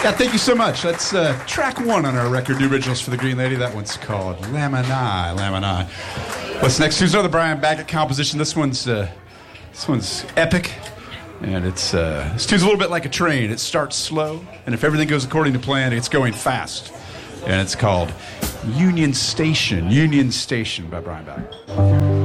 Yeah, thank you so much. That's track one on our record, New Originals for the Green Lady. That one's called Lamini, Lamini. What's next? Here's another Brian Baggett composition. This one's epic, and this tune's a little bit like a train. It starts slow, and if everything goes according to plan, it's going fast. And it's called Union Station by Brian Baggett.